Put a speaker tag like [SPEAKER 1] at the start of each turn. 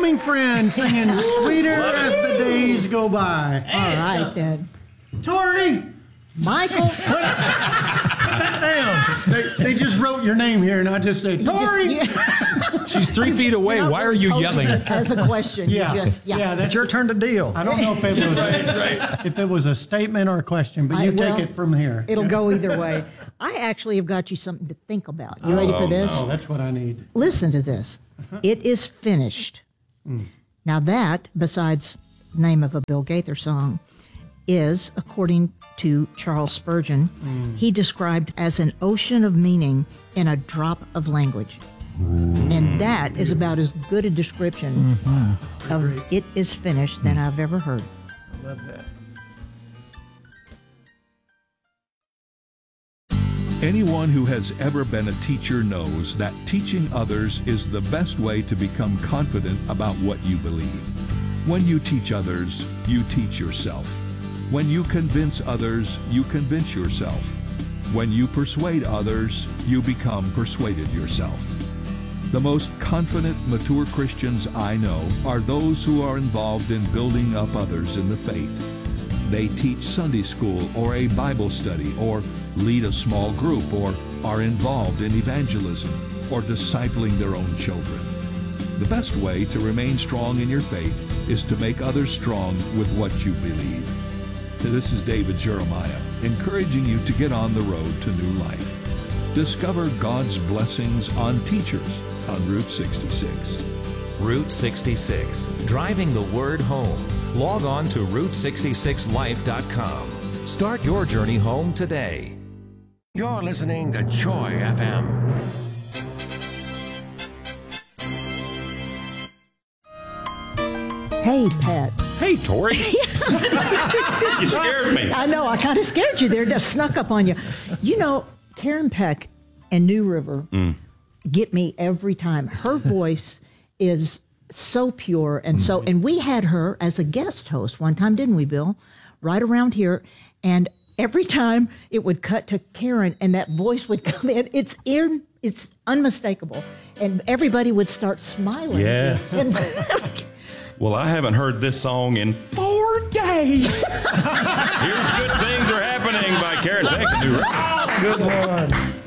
[SPEAKER 1] Morning Friend singing Sweeter as the Days Go By.
[SPEAKER 2] All right, then.
[SPEAKER 1] Tori!
[SPEAKER 2] Michael.
[SPEAKER 3] Put that down.
[SPEAKER 1] They just wrote your name here, and I just said, Tori!
[SPEAKER 4] She's 3 feet away. Why are you yelling?
[SPEAKER 2] As a question.
[SPEAKER 1] Yeah,
[SPEAKER 2] You just,
[SPEAKER 1] that's
[SPEAKER 3] It's your turn to deal.
[SPEAKER 1] I don't know if it was if it was a statement or a question, but you take it from here.
[SPEAKER 2] It'll go either way. I actually have got you something to think about. You ready for this?
[SPEAKER 1] Oh, that's what I need.
[SPEAKER 2] Listen to this. It is finished. Now that, besides the name of a Bill Gaither song, is, according to Charles Spurgeon, he described as an ocean of meaning in a drop of language. And that is about as good a description of it is finished than I've ever heard.
[SPEAKER 1] I love that.
[SPEAKER 5] Anyone who has ever been a teacher knows that teaching others is the best way to become confident about what you believe. When you teach others, you teach yourself. When you convince others, you convince yourself. When you persuade others, you become persuaded yourself. The most confident, mature Christians I know are those who are involved in building up others in the faith. They teach Sunday school or a Bible study or lead a small group or are involved in evangelism or discipling their own children. The best way to remain strong in your faith is to make others strong with what you believe. This is David Jeremiah, encouraging you to get on the road to new life. Discover God's blessings on teachers on Route 66.
[SPEAKER 6] Route 66, driving the word home. Log on to Route66Life.com. Start your journey home today.
[SPEAKER 7] You're listening to Joy FM.
[SPEAKER 2] Hey, Pat.
[SPEAKER 8] Hey, Tori. You scared me.
[SPEAKER 2] I know, I kind of scared you there. That snuck up on you. You know, Karen Peck and New River get me every time. Her voice is so pure and so, and we had her as a guest host one time, didn't we, Bill? Right around here. And every time it would cut to Karen and that voice would come in, it's unmistakable. And everybody would start smiling.
[SPEAKER 8] Yeah.
[SPEAKER 2] And
[SPEAKER 8] Well, I haven't heard this song in 4 days. Here's Good Things Are Happening by Karen Peck.
[SPEAKER 3] Good one.